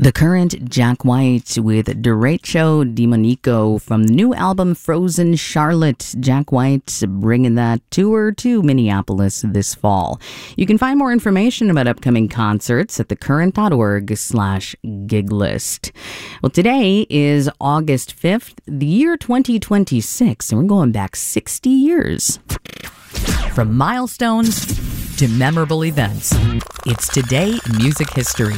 The Current, Jack White with Derecho Demonico from the new album Frozen Charlotte. Jack White bringing that tour to Minneapolis this fall. You can find more information about upcoming concerts at thecurrent.org/gig list. Well, today is August 5th, the year 2026, and we're going back 60 years. From milestones to memorable events, it's Today in Music History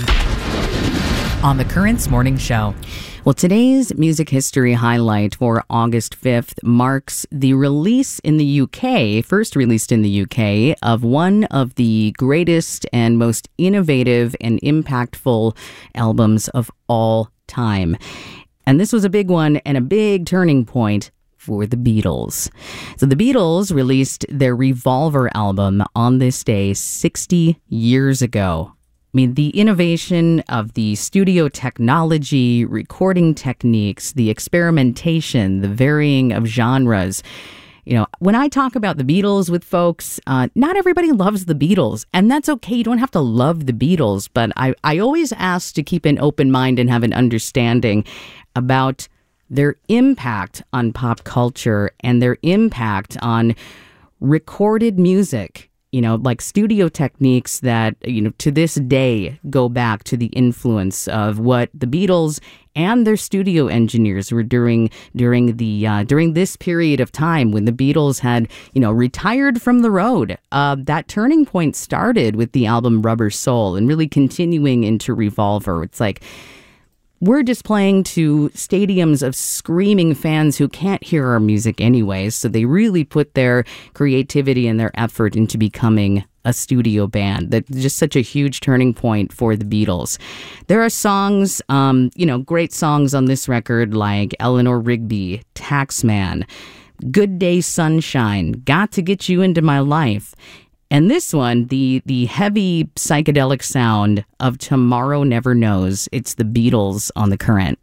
on The Current's Morning Show. Well, today's music history highlight for August 5th marks the release in the UK, first released in the UK, of one of the greatest and most innovative and impactful albums of all time. And this was a big one and a big turning point for the Beatles. So the Beatles released their Revolver album on this day 60 years ago. I mean, the innovation of the studio technology, recording techniques, the experimentation, the varying of genres. You know, when I talk about the Beatles with folks, not everybody loves the Beatles, and that's okay. You don't have to love the Beatles, but I always ask to keep an open mind and have an understanding about their impact on pop culture and their impact on recorded music. You know, like studio techniques that, you know, to this day go back to the influence of what the Beatles and their studio engineers were doing during this period of time when the Beatles had, you know, retired from the road. That turning point started with the album Rubber Soul and really continuing into Revolver. It's like, we're just playing to stadiums of screaming fans who can't hear our music anyways, so they really put their creativity and their effort into becoming a studio band. That's just such a huge turning point for the Beatles. There are songs, great songs on this record like Eleanor Rigby, Taxman, Good Day Sunshine, Got to Get You Into My Life. And this one, the heavy psychedelic sound of Tomorrow Never Knows. It's the Beatles on The Current.